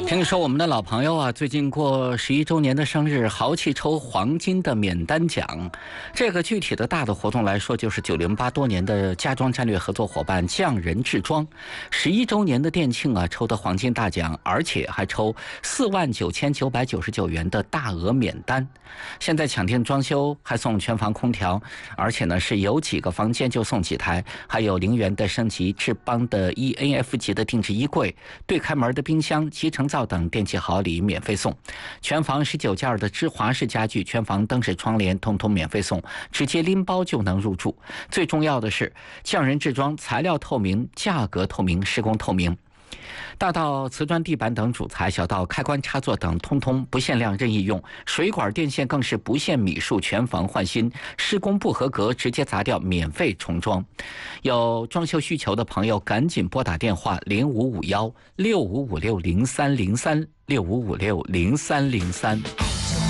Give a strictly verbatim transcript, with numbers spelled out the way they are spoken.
听说我们的老朋友啊，最近过十一周年的生日，豪气抽黄金的免单奖。这个具体的大的活动来说，就是九零八多年的家装战略合作伙伴匠人制装十一周年的店庆啊，抽的黄金大奖，而且还抽四万九千九百九十九元的大额免单。现在抢订装修还送全房空调，而且呢是有几个房间就送几台，还有零元的升级智邦的 E N F 级的定制衣柜、对开门的冰箱、集成灶等电器好礼免费送，全房十九件的芝华士家具、全房灯饰窗帘通通免费送，直接拎包就能入住。最重要的是，匠人制装材料透明、价格透明、施工透明。大到瓷砖地板等主材，小到开关插座等，通通不限量任意用。水管电线更是不限米数，全房换新。施工不合格直接砸掉，免费重装。有装修需求的朋友，赶紧拨打电话零五五幺六五五六零三零三六五五六零三零三。